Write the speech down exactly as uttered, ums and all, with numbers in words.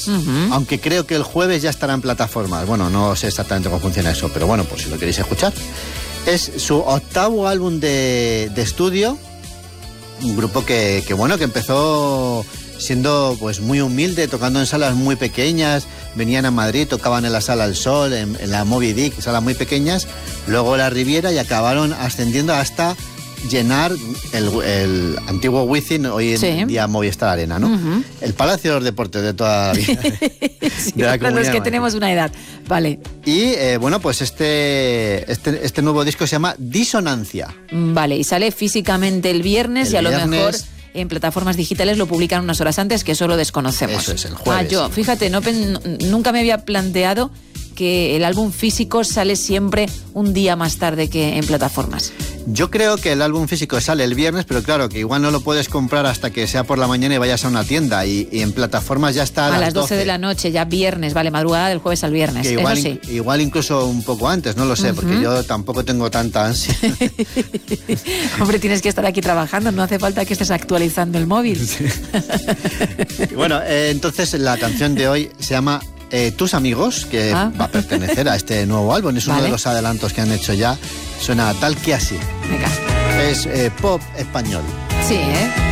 Uh-huh. Aunque creo que el jueves ya estará en plataformas. Bueno, no sé exactamente cómo funciona eso, pero bueno, pues si lo queréis escuchar. Es su octavo álbum de, de estudio. Un grupo que, que, bueno, que empezó siendo pues muy humilde, tocando en salas muy pequeñas. Venían a Madrid, tocaban en la Sala El Sol, en, en la Moby Dick, salas muy pequeñas. Luego la Riviera y acabaron ascendiendo hasta llenar el, el antiguo Wizzing, hoy en sí. día Movistar Arena, ¿no? Uh-huh. El Palacio de los Deportes de toda la vida. Sí, de la para los que tenemos una edad, vale. Y eh, bueno, pues este, este este nuevo disco se llama Disonancia. Vale, y sale físicamente el viernes el y a viernes, lo mejor en plataformas digitales lo publican unas horas antes, que eso lo desconocemos. Eso es, el jueves. Ah, yo, fíjate, no, nunca me había planteado que el álbum físico sale siempre un día más tarde que en plataformas. Yo creo que el álbum físico sale el viernes, pero claro, que igual no lo puedes comprar hasta que sea por la mañana y vayas a una tienda, y, y en plataformas ya está a, a las doce de la noche, ya viernes, vale, madrugada del jueves al viernes, que igual, eso sí. in, igual incluso un poco antes, no lo sé, uh-huh. porque yo tampoco tengo tanta ansia. Hombre, tienes que estar aquí trabajando, no hace falta que estés actualizando el móvil. Sí. Bueno, eh, entonces la canción de hoy se llama Eh, Tus Amigos, que ah. va a pertenecer a este nuevo álbum. Es uno vale. de los adelantos que han hecho ya. Suena tal que así. Venga. Es eh, pop español. Sí, ¿eh?